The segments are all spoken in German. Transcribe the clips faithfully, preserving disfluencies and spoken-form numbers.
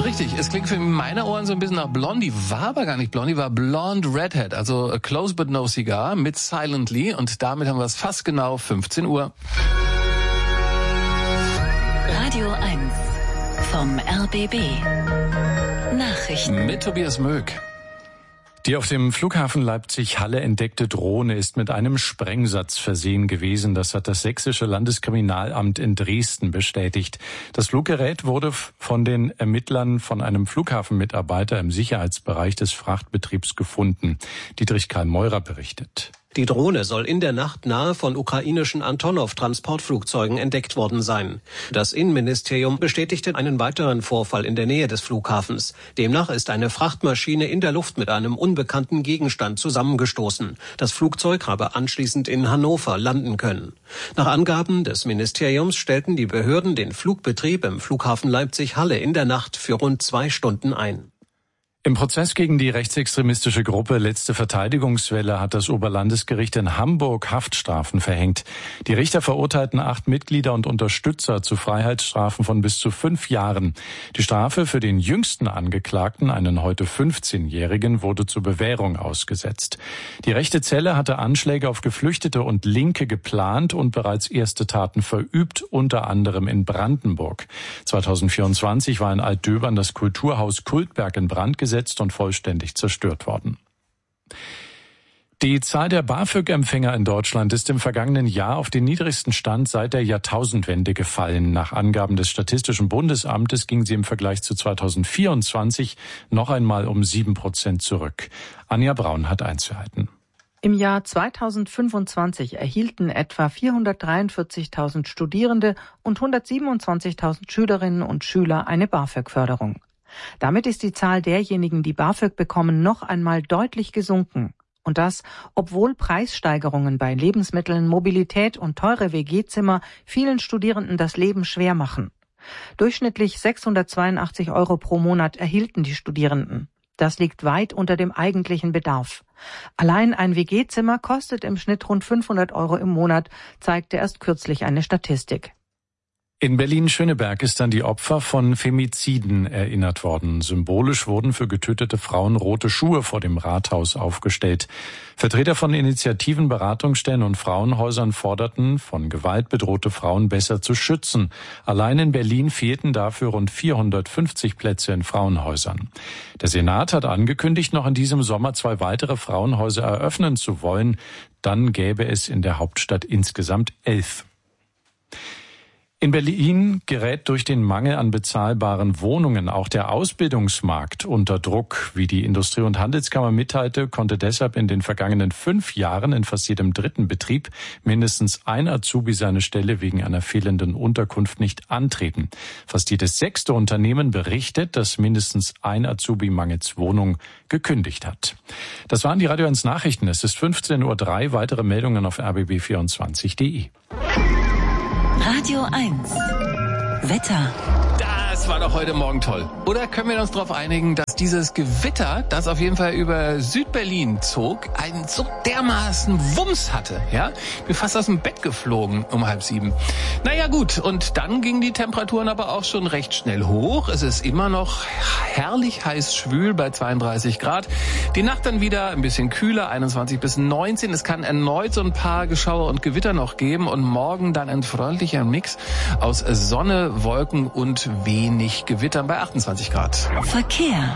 richtig. Es klingt für meine Ohren so ein bisschen nach Blondie. War aber gar nicht Blondie, war Blonde Redhead. Also Close But No Cigar mit Silently. Und damit haben wir es fast genau fünfzehn Uhr. Radio eins vom R B B. Nachrichten. Mit Tobias Möck. Die auf dem Flughafen Leipzig-Halle entdeckte Drohne ist mit einem Sprengsatz versehen gewesen. Das hat das Sächsische Landeskriminalamt in Dresden bestätigt. Das Fluggerät wurde von den Ermittlern von einem Flughafenmitarbeiter im Sicherheitsbereich des Frachtbetriebs gefunden. Dietrich Karl Meurer berichtet. Die Drohne soll in der Nacht nahe von ukrainischen Antonov-Transportflugzeugen entdeckt worden sein. Das Innenministerium bestätigte einen weiteren Vorfall in der Nähe des Flughafens. Demnach ist eine Frachtmaschine in der Luft mit einem unbekannten Gegenstand zusammengestoßen. Das Flugzeug habe anschließend in Hannover landen können. Nach Angaben des Ministeriums stellten die Behörden den Flugbetrieb im Flughafen Leipzig-Halle in der Nacht für rund zwei Stunden ein. Im Prozess gegen die rechtsextremistische Gruppe Letzte Verteidigungswelle hat das Oberlandesgericht in Hamburg Haftstrafen verhängt. Die Richter verurteilten acht Mitglieder und Unterstützer zu Freiheitsstrafen von bis zu fünf Jahren. Die Strafe für den jüngsten Angeklagten, einen heute fünfzehnjährigen, wurde zur Bewährung ausgesetzt. Die rechte Zelle hatte Anschläge auf Geflüchtete und Linke geplant und bereits erste Taten verübt, unter anderem in Brandenburg. zweitausendvierundzwanzig war in Altdöbern das Kulturhaus Kultberg in Brand gesetzt und vollständig zerstört worden. Die Zahl der BAföG-Empfänger in Deutschland ist im vergangenen Jahr auf den niedrigsten Stand seit der Jahrtausendwende gefallen. Nach Angaben des Statistischen Bundesamtes ging sie im Vergleich zu zweitausendvierundzwanzig noch einmal um sieben Prozent zurück. Anja Braun hat Einzelheiten. Im Jahr zweitausendfünfundzwanzig erhielten etwa vierhundertdreiundvierzigtausend Studierende und hundertsiebenundzwanzigtausend Schülerinnen und Schüler eine BAföG-Förderung. Damit ist die Zahl derjenigen, die BAföG bekommen, noch einmal deutlich gesunken. Und das, obwohl Preissteigerungen bei Lebensmitteln, Mobilität und teure W G-Zimmer vielen Studierenden das Leben schwer machen. Durchschnittlich sechshundertzweiundachtzig Euro pro Monat erhielten die Studierenden. Das liegt weit unter dem eigentlichen Bedarf. Allein ein W G-Zimmer kostet im Schnitt rund fünfhundert Euro im Monat, zeigte erst kürzlich eine Statistik. In Berlin-Schöneberg ist an die Opfer von Femiziden erinnert worden. Symbolisch wurden für getötete Frauen rote Schuhe vor dem Rathaus aufgestellt. Vertreter von Initiativen, Beratungsstellen und Frauenhäusern forderten, von Gewalt bedrohte Frauen besser zu schützen. Allein in Berlin fehlten dafür rund vierhundertfünfzig Plätze in Frauenhäusern. Der Senat hat angekündigt, noch in diesem Sommer zwei weitere Frauenhäuser eröffnen zu wollen. Dann gäbe es in der Hauptstadt insgesamt elf. In Berlin gerät durch den Mangel an bezahlbaren Wohnungen auch der Ausbildungsmarkt unter Druck. Wie die Industrie- und Handelskammer mitteilte, konnte deshalb in den vergangenen fünf Jahren in fast jedem dritten Betrieb mindestens ein Azubi seine Stelle wegen einer fehlenden Unterkunft nicht antreten. Fast jedes sechste Unternehmen berichtet, dass mindestens ein Azubi mangels Wohnung gekündigt hat. Das waren die Radio eins Nachrichten. Es ist fünfzehn Uhr drei. Weitere Meldungen auf r b b vierundzwanzig punkt d e. Radio eins. Wetter. Das war doch heute Morgen toll. Oder können wir uns darauf einigen, dass dieses Gewitter, das auf jeden Fall über Südberlin zog, einen so dermaßen Wumms hatte, ja? Bin fast aus dem Bett geflogen um halb sieben. Naja gut, und dann gingen die Temperaturen aber auch schon recht schnell hoch. Es ist immer noch herrlich heiß schwül bei zweiunddreißig Grad. Die Nacht dann wieder ein bisschen kühler, einundzwanzig bis neunzehn. Es kann erneut so ein paar Geschauer und Gewitter noch geben und morgen dann ein freundlicher Mix aus Sonne, Wolken und wenig Gewittern bei achtundzwanzig Grad. Verkehr.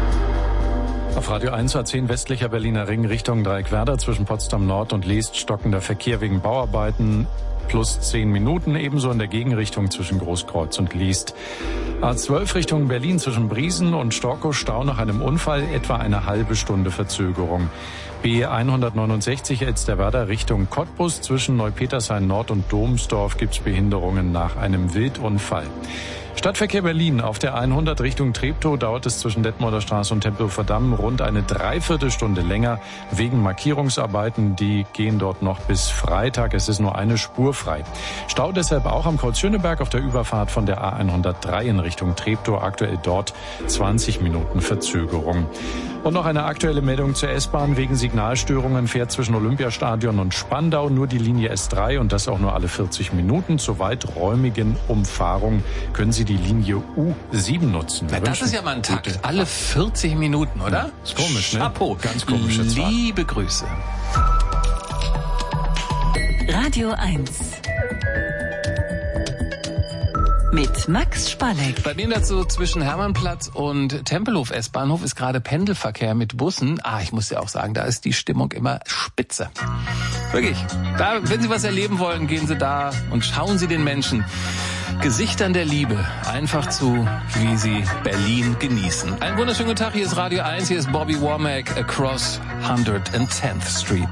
Auf Radio eins A zehn westlicher Berliner Ring Richtung Dreieckwerder zwischen Potsdam Nord und Leest stockender Verkehr wegen Bauarbeiten. Plus zehn Minuten, ebenso in der Gegenrichtung zwischen Großkreuz und Liest. A zwölf Richtung Berlin zwischen Briesen und Storkow Stau nach einem Unfall, etwa eine halbe Stunde Verzögerung. B hundertneunundsechzig Elsterwerda Richtung Cottbus zwischen Neupetershain Nord und Domsdorf gibt's Behinderungen nach einem Wildunfall. Stadtverkehr Berlin. Auf der hundert Richtung Treptow dauert es zwischen Detmolder Straße und Tempelhofer Damm rund eine Dreiviertelstunde länger wegen Markierungsarbeiten. Die gehen dort noch bis Freitag. Es ist nur eine Spur frei. Stau deshalb auch am Kreuz Schöneberg auf der Überfahrt von der A hundertdrei in Richtung Treptow. Aktuell dort zwanzig Minuten Verzögerung. Und noch eine aktuelle Meldung zur S-Bahn. Wegen Signalstörungen fährt zwischen Olympiastadion und Spandau nur die Linie S drei und das auch nur alle vierzig Minuten. Zur weiträumigen Umfahrung können Sie die Linie U sieben nutzen. Na, das ist ja mal ein Takt. Alle vierzig Minuten, oder? Ja, ist komisch, ne? Chapeau. Ganz komisch jetzt. Liebe Grüße. Radio eins. Mit Max Spalleck. Bei mir dazu zwischen Hermannplatz und Tempelhof S-Bahnhof ist gerade Pendelverkehr mit Bussen. Ah, ich muss ja auch sagen, da ist die Stimmung immer spitze. Wirklich. Da, wenn Sie was erleben wollen, gehen Sie da und schauen Sie den Menschen Gesichtern der Liebe einfach zu, wie sie Berlin genießen. Einen wunderschönen guten Tag, hier ist Radio eins, hier ist Bobby Womack, Across one hundred tenth Street.